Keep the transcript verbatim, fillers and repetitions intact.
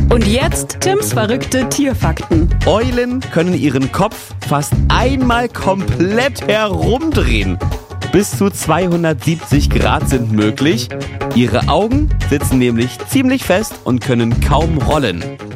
Und jetzt Tims verrückte Tierfakten. Eulen können ihren Kopf fast einmal komplett herumdrehen. Bis zu zweihundertsiebzig Grad sind möglich. Ihre Augen sitzen nämlich ziemlich fest und können kaum rollen.